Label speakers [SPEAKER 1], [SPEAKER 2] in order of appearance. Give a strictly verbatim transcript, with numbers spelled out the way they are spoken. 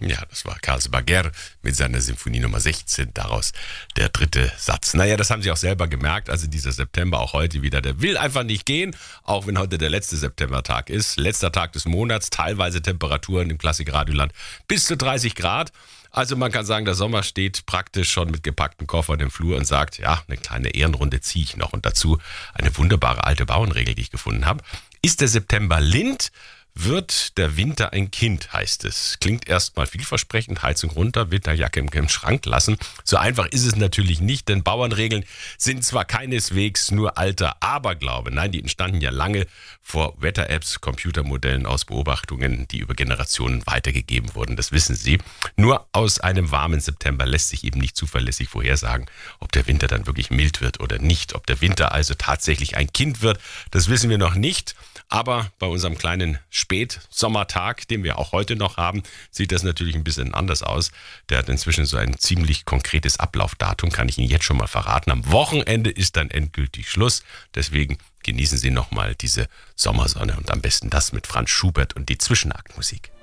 [SPEAKER 1] Ja, das war Carlos Baguer mit seiner Symphonie Nummer sechzehn, daraus der dritte Satz. Naja, das haben Sie auch selber gemerkt, also dieser September auch heute wieder, der will einfach nicht gehen, auch wenn heute der letzte Septembertag ist. Letzter Tag des Monats, teilweise Temperaturen im Klassikradioland bis zu dreißig Grad. Also man kann sagen, der Sommer steht praktisch schon mit gepackten Koffern im Flur und sagt, ja, eine kleine Ehrenrunde ziehe ich noch. Und dazu eine wunderbare alte Bauernregel, die ich gefunden habe. Ist der September Lind, wird der Winter ein Kind, heißt es. Klingt erstmal vielversprechend, Heizung runter, Winterjacke im, im Schrank lassen. So einfach ist es natürlich nicht, denn Bauernregeln sind zwar keineswegs nur alter Aberglaube. Nein, die entstanden ja lange vor Wetter-Apps, Computermodellen aus Beobachtungen, die über Generationen weitergegeben wurden. Das wissen Sie. Nur aus einem warmen September lässt sich eben nicht zuverlässig vorhersagen, ob der Winter dann wirklich mild wird oder nicht. Ob der Winter also tatsächlich ein Kind wird, das wissen wir noch nicht. Aber bei unserem kleinen Spätsommertag, den wir auch heute noch haben, sieht das natürlich ein bisschen anders aus. Der hat inzwischen so ein ziemlich konkretes Ablaufdatum, kann ich Ihnen jetzt schon mal verraten. Am Wochenende ist dann endgültig Schluss. Deswegen genießen Sie nochmal diese Sommersonne und am besten das mit Franz Schubert und die Zwischenaktmusik.